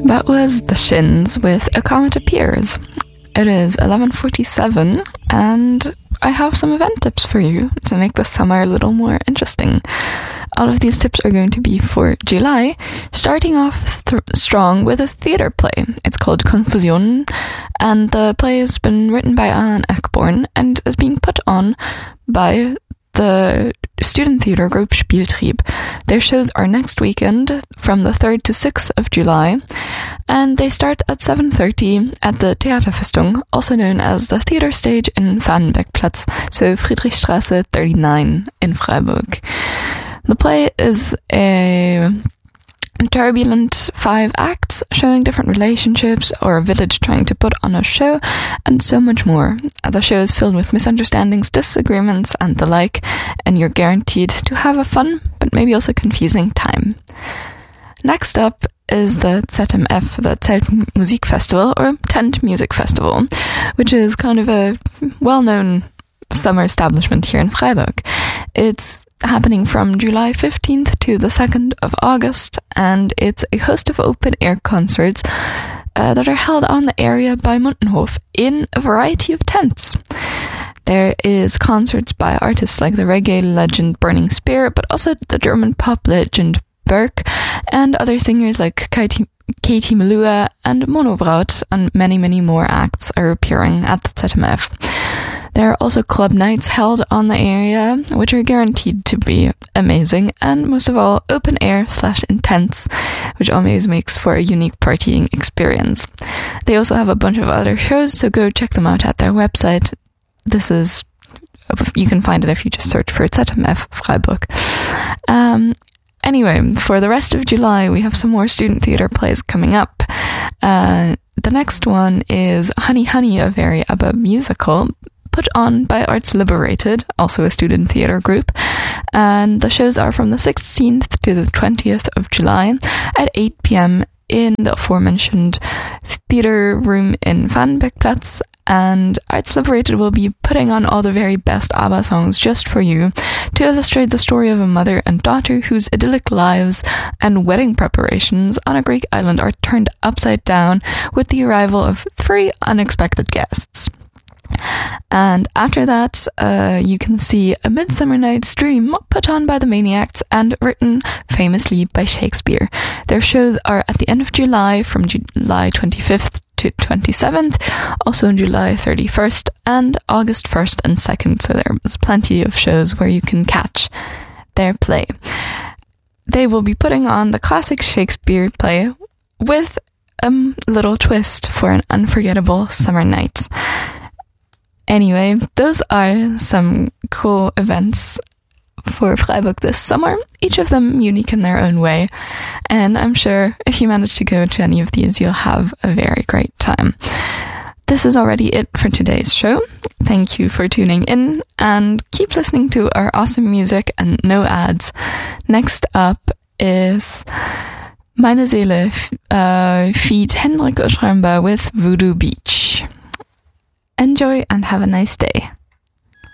That was The Shins with A Comet Appears. It is 11:47 and I have some event tips for you to make the summer a little more interesting. All of these tips are going to be for July, starting off strong with a theatre play. It's called Confusion, and the play has been written by Alan Eckborn and is being put on by the student theatre group Spieltrieb. Their shows are next weekend from the 3rd to 6th of July, and they start at 7:30 at the Theaterfestung, also known as the theatre stage in Fahnenbeckplatz, so Friedrichstraße 39 in Freiburg. The play is a turbulent 5 acts showing different relationships or a village trying to put on a show and so much more. The show is filled with misunderstandings, disagreements and the like, and you're guaranteed to have a fun but maybe also confusing time. Next up is the ZMF, the Zelt Musik Festival or Tent Music Festival, which is kind of a well-known summer establishment here in Freiburg. It's happening from July 15th to the 2nd of August, and it's a host of open-air concerts that are held on the area by Muntenhof in a variety of tents. There is concerts by artists like the reggae legend Burning Spear, but also the German pop legend Berk, and other singers like Katie Melua and Monobraut, and many, many more acts are appearing at the ZMF. There are also club nights held on the area, which are guaranteed to be amazing, and most of all, open air / intense, which always makes for a unique partying experience. They also have a bunch of other shows, so go check them out at their website. You can find it if you just search for ZMF Freiburg. Anyway, for the rest of July, we have some more student theatre plays coming up. The next one is Honey Honey, a very ABBA musical, put on by Arts Liberated, also a student theatre group, and the shows are from the 16th to the 20th of July at 8 p.m. in the aforementioned theatre room in Fahnenbeckplatz, and Arts Liberated will be putting on all the very best ABBA songs just for you to illustrate the story of a mother and daughter whose idyllic lives and wedding preparations on a Greek island are turned upside down with the arrival of 3 unexpected guests. And after that, you can see A Midsummer Night's Dream put on by the Maniacs and written famously by Shakespeare. Their shows are at the end of July from July 25th to 27th, also on July 31st and August 1st and 2nd, so there's plenty of shows where you can catch their play. They will be putting on the classic Shakespeare play with a little twist for an unforgettable summer night. Anyway, those are some cool events for Freiburg this summer, each of them unique in their own way, and I'm sure if you manage to go to any of these, you'll have a very great time. This is already it for today's show. Thank you for tuning in, and keep listening to our awesome music and no ads. Next up is Meine Seele feat. Henrik Oströmba with Voodoo Beach. Enjoy and have a nice day.